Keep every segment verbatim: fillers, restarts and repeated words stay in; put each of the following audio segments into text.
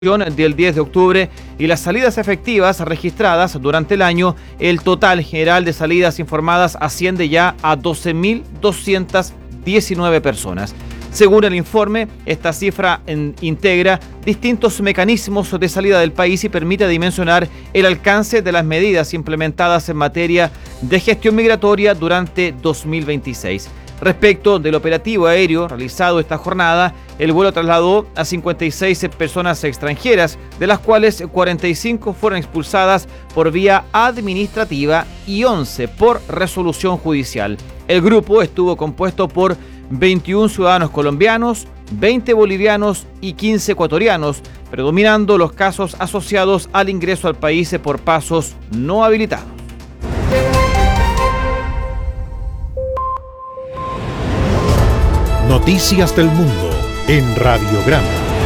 del diez de octubre y las salidas efectivas registradas durante el año, el total general de salidas informadas asciende ya a doce mil doscientas diecinueve personas. Según el informe, esta cifra en, integra distintos mecanismos de salida del país y permite dimensionar el alcance de las medidas implementadas en materia de gestión migratoria durante dos mil veintiséis. Respecto del operativo aéreo realizado esta jornada, el vuelo trasladó a cincuenta y seis personas extranjeras, de las cuales cuarenta y cinco fueron expulsadas por vía administrativa y once por resolución judicial. El grupo estuvo compuesto por veintiún ciudadanos colombianos, veinte bolivianos y quince ecuatorianos, predominando los casos asociados al ingreso al país por pasos no habilitados. Noticias del Mundo en Radiograma.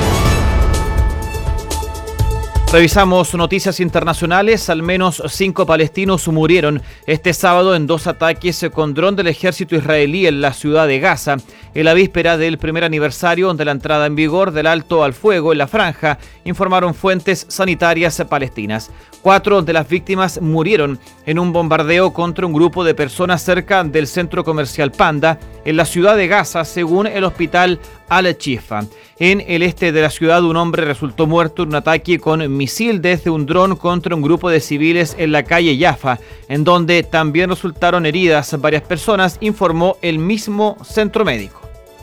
Revisamos noticias internacionales. Al menos cinco palestinos murieron este sábado en dos ataques con dron del ejército israelí en la ciudad de Gaza, en la víspera del primer aniversario de la entrada en vigor del alto al fuego en la franja, informaron fuentes sanitarias palestinas. Cuatro de las víctimas murieron en un bombardeo contra un grupo de personas cerca del centro comercial Panda, en la ciudad de Gaza, según el hospital Al-Shifa. En el este de la ciudad, un hombre resultó muerto en un ataque con misil desde un dron contra un grupo de civiles en la calle Jaffa, en donde también resultaron heridas varias personas, informó el mismo centro médico.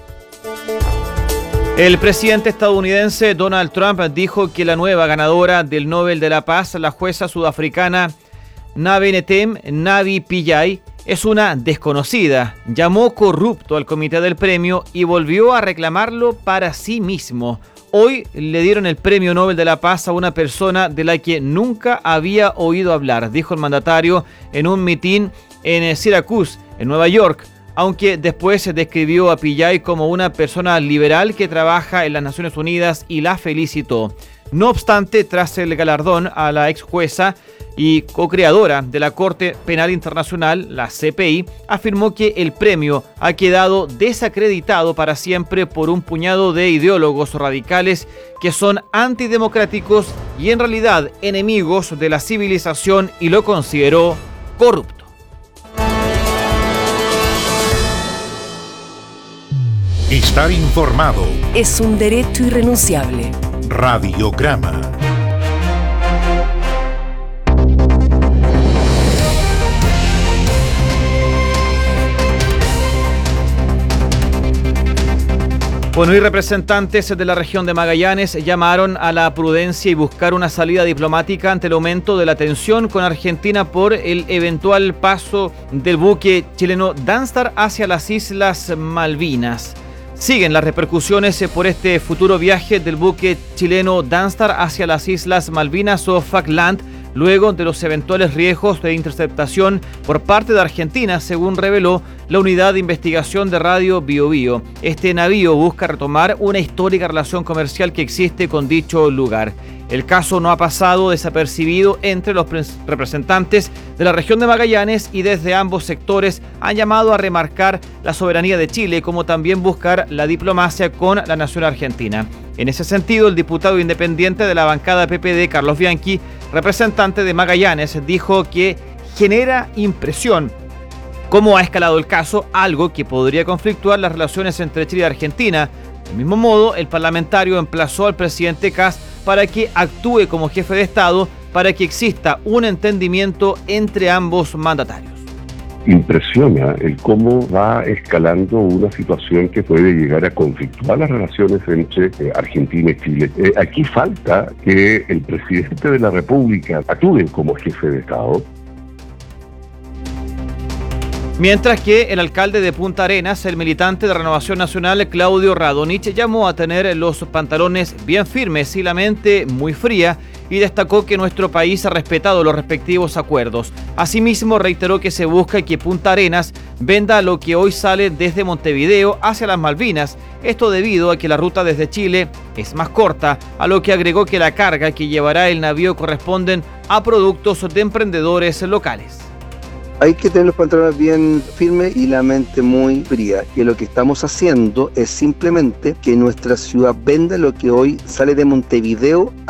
El presidente estadounidense Donald Trump dijo que la nueva ganadora del Nobel de la Paz, la jueza sudafricana Navenetem Navi Pillay, es una desconocida. Llamó corrupto al comité del premio y volvió a reclamarlo para sí mismo. Hoy le dieron el premio Nobel de la Paz a una persona de la que nunca había oído hablar, dijo el mandatario en un mitin en Syracuse, en Nueva York, aunque después se describió a Pillay como una persona liberal que trabaja en las Naciones Unidas y la felicitó. No obstante, tras el galardón a la ex jueza y co-creadora de la Corte Penal Internacional, la C P I, afirmó que el premio ha quedado desacreditado para siempre por un puñado de ideólogos radicales que son antidemocráticos y en realidad enemigos de la civilización, y lo consideró corrupto. Estar informado es un derecho irrenunciable. Radiograma. Bueno, y representantes de la región de Magallanes llamaron a la prudencia y buscar una salida diplomática ante el aumento de la tensión con Argentina por el eventual paso del buque chileno Danstar hacia las Islas Malvinas. Siguen las repercusiones por este futuro viaje del buque chileno Danstar hacia las Islas Malvinas o Falkland, luego de los eventuales riesgos de interceptación por parte de Argentina, según reveló la unidad de investigación de Radio Bio Bio. Este navío busca retomar una histórica relación comercial que existe con dicho lugar. El caso no ha pasado desapercibido entre los representantes de la región de Magallanes, y desde ambos sectores han llamado a remarcar la soberanía de Chile, como también buscar la diplomacia con la nación argentina. En ese sentido, el diputado independiente de la bancada P P D, Carlos Bianchi, representante de Magallanes, dijo que genera impresión cómo ha escalado el caso, algo que podría conflictuar las relaciones entre Chile y Argentina. Del mismo modo, el parlamentario emplazó al presidente Kast para que actúe como jefe de Estado para que exista un entendimiento entre ambos mandatarios. Impresiona el cómo va escalando una situación que puede llegar a conflictuar las relaciones entre eh, Argentina y Chile. Eh, aquí falta que el presidente de la República actúe como jefe de Estado. Mientras que el alcalde de Punta Arenas, el militante de Renovación Nacional, Claudio Radonich, llamó a tener los pantalones bien firmes y la mente muy fría, y destacó que nuestro país ha respetado los respectivos acuerdos. Asimismo, reiteró que se busca que Punta Arenas venda lo que hoy sale desde Montevideo hacia las Malvinas, esto debido a que la ruta desde Chile es más corta, a lo que agregó que la carga que llevará el navío corresponden a productos de emprendedores locales. Hay que tener los pantalones bien firmes y la mente muy fría. Y lo que estamos haciendo es simplemente que nuestra ciudad venda lo que hoy sale de Montevideo